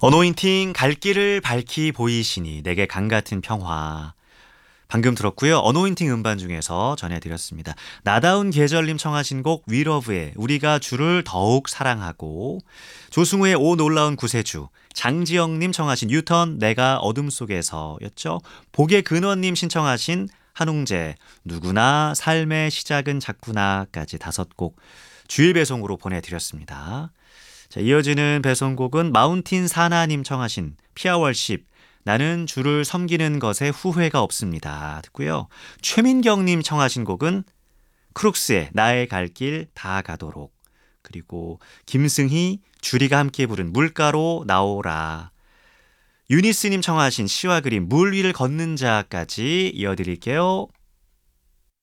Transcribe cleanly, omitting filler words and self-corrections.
어노인팅 갈 길을 밝히 보이시니 내게 강 같은 평화. 방금 들었고요. 어노인팅 음반 중에서 전해드렸습니다. 나다운 계절님 청하신 곡 위러브의 우리가 주를 더욱 사랑하고, 조승우의 오 놀라운 구세주, 장지영님 청하신 유턴 내가 어둠 속에서였죠. 복의 근원님 신청하신 한웅재 누구나 삶의 시작은 작구나까지 5곡 주일 배송으로 보내드렸습니다. 자, 이어지는 배송곡은 마운틴 사나님 청하신 피아월십 나는 주를 섬기는 것에 후회가 없습니다. 듣고요. 최민경님 청하신 곡은 크룩스의 나의 갈 길 다 가도록, 그리고 김승희 주리가 함께 부른 물가로 나오라, 유니스님 청하신 시와 그림 물 위를 걷는 자까지 이어드릴게요.